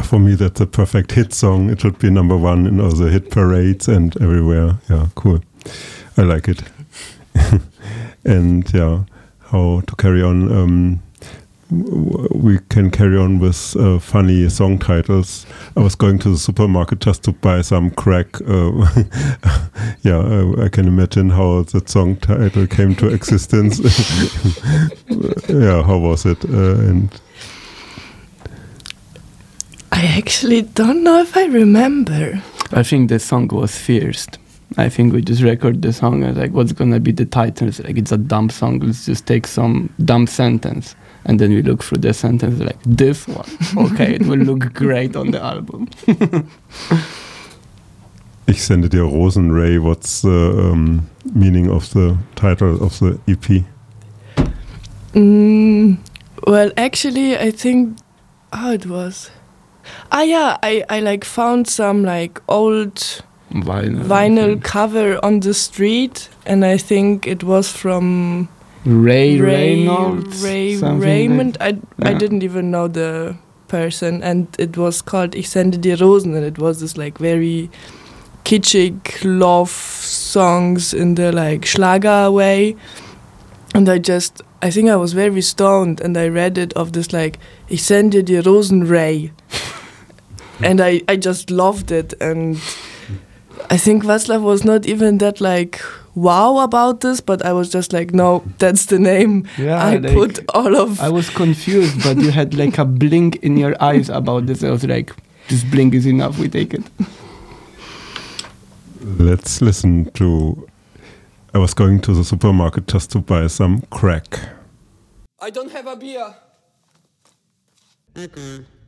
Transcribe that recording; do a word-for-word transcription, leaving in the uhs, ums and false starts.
for me, that's a perfect hit song. It should be number one in all the hit parades and everywhere. Yeah, cool. I like it. And yeah, how to carry on. Um, we can carry on with uh, funny song titles. I was going to the supermarket just to buy some crack. Uh, yeah, uh, I can imagine how that song title came to existence. Yeah, how was it? Uh, and I actually don't know if I remember. I think the song was Fierce. I think we just record the song and like, what's gonna be the title? It's like, it's a dumb song. Let's just take some dumb sentence. And then we look through the sentence like, this one. Okay, it will look great on the album. Ich sende dir Rosenray. What's the um, meaning of the title of the E P? Mm, well, actually, I think, how it was. Ah, yeah, I, I like found some like old Vinyl, vinyl cover on the street, and I think it was from Ray, Ray Reynolds, Ray something Raymond. like- I I yeah. didn't even know the person, and it was called Ich sende dir Rosen, and it was this like very kitschig love songs in the like Schlager way, and I just I think I was very stoned, and I read it of this like Ich sende dir Rosen Ray, and I I just loved it, and I think Václav was not even that like wow about this, but I was just like, no, that's the name. Yeah, I like, put all of. I was confused, but you had like a blink in your eyes about this. I was like, this blink is enough, we take it. Let's listen to. I was going to the supermarket just to buy some crack. I don't have a beer. Okay.